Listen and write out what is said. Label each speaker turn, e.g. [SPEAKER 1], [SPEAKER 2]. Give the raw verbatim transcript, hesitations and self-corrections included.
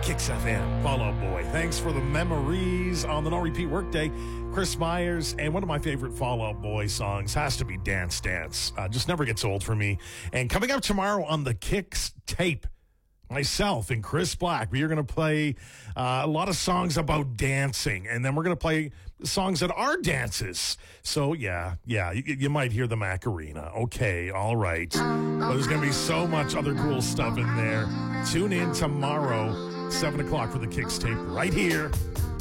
[SPEAKER 1] Kicks F M, Fall Out Boy. Thanks for the memories on the No Repeat Workday. Chris Myers, and one of my favorite Fall Out Boy songs has to be Dance Dance. Uh, just never gets old for me. And coming up tomorrow on the Kicks tape, myself and Chris Black, we are going to play uh, a lot of songs about dancing, and then we're going to play songs that are dances. So, yeah, yeah, you, you might hear the Macarena. Okay, all right. But there's going to be so much other cool stuff in there. Tune in tomorrow, seven o'clock for the Kicks tape right here